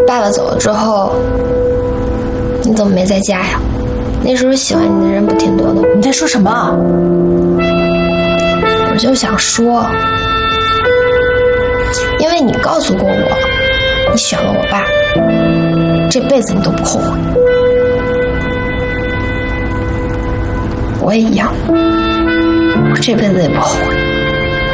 爸爸走了之后，你怎么没在家呀？那时候喜欢你的人不挺多的吗？ 你在说什么？ 我就想说，因为你告诉过我，你选了我爸，这辈子你都不后悔。我也一样，我这辈子也不后悔。